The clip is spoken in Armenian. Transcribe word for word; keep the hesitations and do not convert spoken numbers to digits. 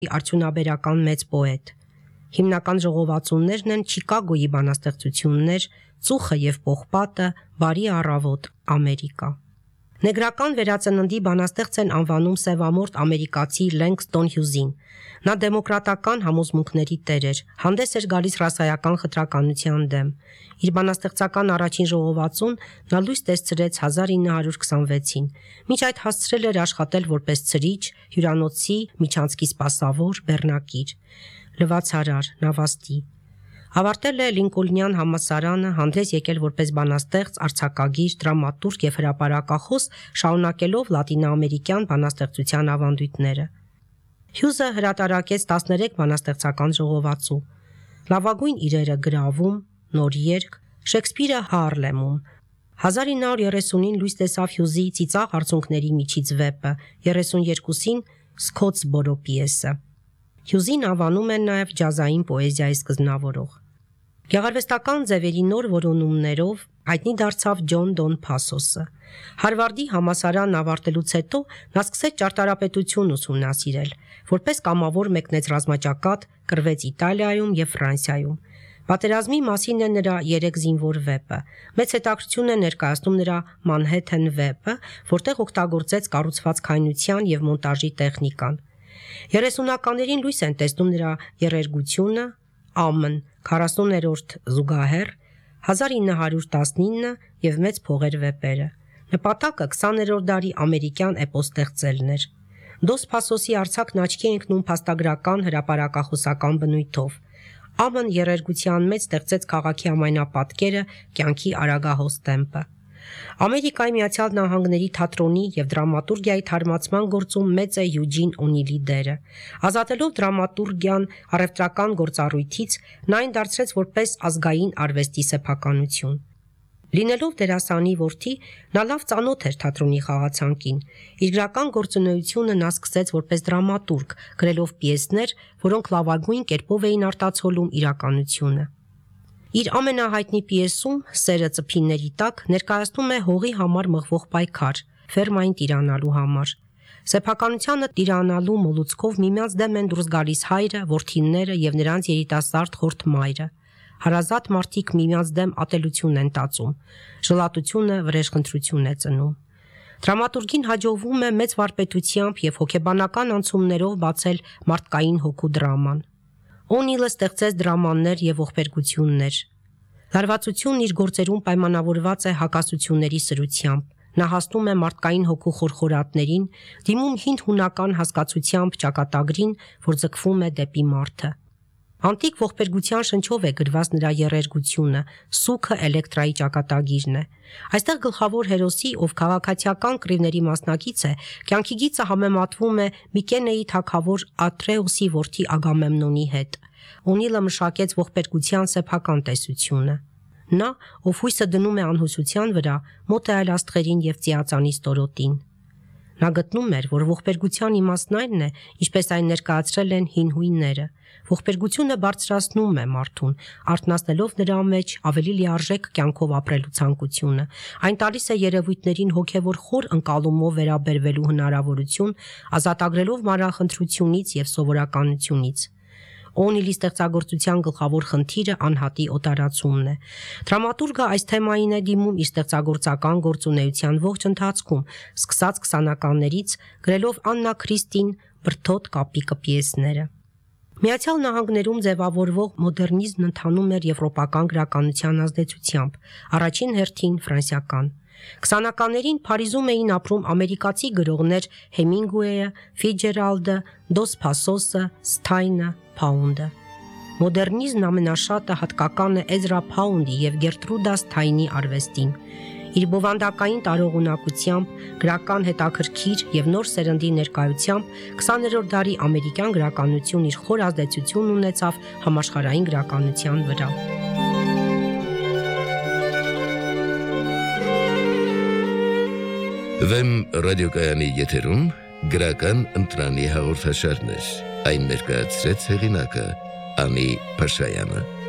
արդյունաբերական մեծ պոետ։ Հիմնական ժողովածուններն են Չիկագոյի բանաստեղծություններ, Ծուխը եւ Պողպատը, Բարի առավոտ, Ամերիկա։ Նեգրական վերածննդի բանաստեղծ են անվանում սևամորթ ամերիկացի Լենգստոն Հյուզին։ Նա դեմոկրատական համոզմունքների տեր էր, հանդես էր գալիս ռասայական խտրականության դեմ։ Իր բանաստեղծական առաջին ժողովածուն նա լույս տեսրեց հազար ինը հարյուր քսանվեցին, մինչ այդ հասցրել էր աշխատել որպես ցրիչ, հյուրանոցի միջանցքի սպասավոր, բեռնակիր, լվացարար, նավաստի։ Ավարտել է Լինկոլնյան համալսարանը, հանդես եկել որպես բանաստեղծ, արձակագիր, դրամատուրգ եւ հրապարակախոս, շարունակելով լատինաամերիկյան բանաստեղծության ավանդույթները։ Հյուզը հրատարակեց տասներեք բանաստեղծական ժողովածու։ Լավագույն իրերը գրավում, Նոր երգ, Շեքսպիրը Հարլեմում։ հազար ինը հարյուր երեսունին լույս տեսավ Հյուզի Ծիծաղ արցունքների միջից վեպը, երեսունյերկուսին Սկոթսբորո պիեսը։ Հյուզին անվանում են նաև ջազային պոեզիայի սկզբնավորող։ Գեղարվեստական ձևերի նոր որոնումներով հայտնի դարձավ Ջոն Դոն Փասոսը։ Հարվարդի համալսարանն ավարտելուց հետո նա սկսեց ճարտարապետություն ուսումնասիրել, որպես կամավոր մեկնեց ռազմաճակատ, կռվեց Իտալիայում եւ Ֆրանսիայում։ Պատերազմի մասին է նրա երեք զինվոր վեպը։ Մեծ հետաքրքրություն է ներկայացնում նրա Մանհեթեն վեպը, որտեղ օգտագործեց կառուցվածքայնության եւ մոնտաժի տեխնիկան։ երեսունականներին լույս են տեսնում նրա երերգությունը, Ամն, քառասուներորդ զուգահեռ, հազար ինը հարյուր տասնինը եւ մեծ փողեր վեպերը։ Նպատակը քսաներորդ դարի ամերիկյան էպոս ստեղծելն էր։ Դոս Փասոսի արձակն աչքի է ընկնում փաստագրական հրապարակախոսական բնույթով։ Ամն երերգության մեջ ստեղծեց քաղաքի ամենապատկերը, կյանքի արագահոս տեմպը։ Ամերիկայի Միացյալ Նահանգների թատրոնի եւ դրամատուրգիայի թարմացման գործում մեծ է Յուջին Օնիլի դերը։ Ազատելով դրամատուրգիան առևտրական գործառույթից, նա այն դարձրեց որպես ազգային արվեստի սեփականություն։ Լինելով դերասանի որդի, նա լավ ծանոթ էր թատրոնի խաղացանկին։ Իր գրական գործունեությունը նա սկսեց որպես դրամատուրգ, գրելով պիեսներ, որոնք լավագույն կերպով էին արտացոլում իրականությունը։ Իր ամենահայտնի պիեսում «Սերը ծփիների տակ» ներկայացնում է հողի համար մղվող պայքար, ֆերմային տիրանալու համար։ Սեփականությանը տիրանալու մոլուցքով միմյանց դեմ են դուրս գալիս հայրը, որդիները եւ նրանց երիտասարդ խորթ մայրը։ Հարազատ մարդիկ միմյանց դեմ ատելություն են տածում։ Ժլատությունը վրեժխնդրություն է ծնում։ Դրամատուրգին հաջողվում է մեծ վարպետությամբ եւ հոգեբանական անցումներով բացել մարդկային հոգու դրաման։ Օնիլը ստեղծեց դրամաներ եւ ողբերգություններ։ Լարվածությունն իր գործերում պայմանավորված է հակասությունների սրությամբ։ Նա հասնում է մարդկային հոգու խորխորատներին, դիմում հին հունական հասկացությամբ ճակատագրին, որ ձգվում է դեպի մարդը։ Անտիկ ողբերգության շնչով է գրված նրա երերգությունը, Սուքը էլեկտրայի ճակատագիրն է։ Այստեղ գլխավոր հերոսի, ով քաղաքացիական կռիվների մասնակից է, կյանքի գիծը համեմատվում է Միկենեի թագավոր Ատրեոսի որդի Ագամեմնոնի հետ։ Օնիլը մշակեց ողբերգության սեփական տեսությունը։ Նա, ով հույսը դնում է անհուսության վրա, մոտ է այլ աստղերին եւ ծիածանի ստորոտին։ Նա գտնում էր, որ ողբերգության իմաստն այն է, ինչպես այն ներկայացրել են հին հույնները։ Ողբերգությունը բարձրացնում է մարդուն, արթնացնելով նրա մեջ ավելի լիարժեք կյանքով ապրելու ցանկությունը։ Այն տալիս է երևույթներին հոգևոր խոր ընկալումով վերաբերվելու հնարավորություն, ազատագրելով մանրախնդրությունից եւ սովորականությունից։ Օնիլի ստեղծագործության գլխավոր խնդիրը անհատի օտարացումն է։ Դրամատուրգը այս թեմային է դիմում իր ստեղծագործական գործունեության ողջ ընթացքում, սկսած քսանականներից, գրելով Աննա Քրիստին բրդոտ կապիկը պիեսները։ Միացյալ Նահանգներում ձևավորվող մոդեռնիզմն ընթանում էր եվրոպական գրականության ազդեցությամբ, առաջին հերթին ֆրանսիական։ Քսանականներին Փարիզում էին ապրում ամերիկացի գրողներ Հեմինգուեյը, Ֆիցջերալդը, Դոս Փասոսը, Սթայնը, Փաունդը։ Մոդեռնիզմն ամենաշատը հատկական է Էզրա Փաունդի եւ Գերտրուդա Սթայնի արվեստին։ Իր բովանդակային տարողունակությամբ, գրական հետաքրքիր եւ նոր սերնդի ներկայությամբ քսաներորդ դարի ամերիկյան գրականություն իր խոր ազդեցությունն ունեցավ համաշխարհային գրականության վրա։ Վեմ ռադիոկայանի եթերում գրական ընտրանի հաղորդաշարներ։ Այն ներկայացրեց հեղինակը Անի Փաշայանը։